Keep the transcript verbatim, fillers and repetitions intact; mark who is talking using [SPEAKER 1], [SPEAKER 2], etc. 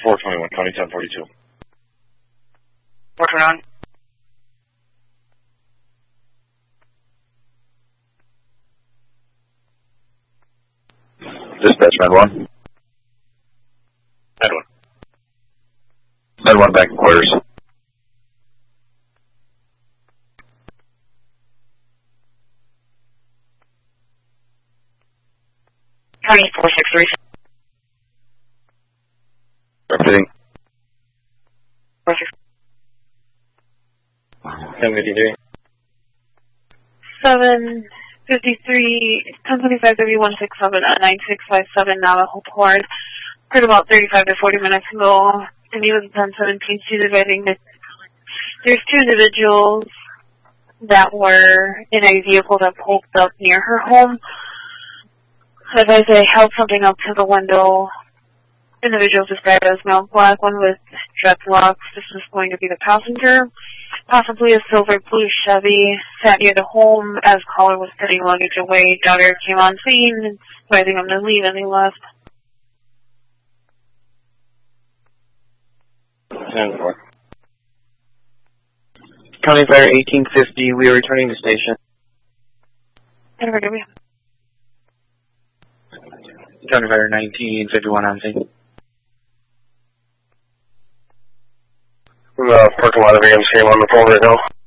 [SPEAKER 1] four twenty-one, County ten forty-two.
[SPEAKER 2] four twenty-one.
[SPEAKER 1] Dispatch, Med one.
[SPEAKER 2] Med one.
[SPEAKER 1] Med one, back in quarters.
[SPEAKER 2] County four six three.
[SPEAKER 1] Repeating.
[SPEAKER 2] four six.
[SPEAKER 1] ten fifty-three.
[SPEAKER 3] seven fifty-three, ten twenty-five, W one six seven at nine six five seven Navajo Port. Heard about thirty-five to forty minutes ago. And he was ten seventeen. She's advising that there's two individuals that were in a vehicle that pulled up near her home. As they held something up to the window. Individuals described as male black, one with dreadlocks. This was going to be the passenger. Possibly a silver blue Chevy, sat near the home as caller was putting luggage away. Daughter came on scene, advising them to leave, and they left.
[SPEAKER 1] ten four.
[SPEAKER 4] County Fire eighteen fifty, we are returning to station.
[SPEAKER 3] And we're going to be.
[SPEAKER 4] County Fire nineteen fifty-one on scene.
[SPEAKER 2] The parking lot of A M C, I'm on the phone right now.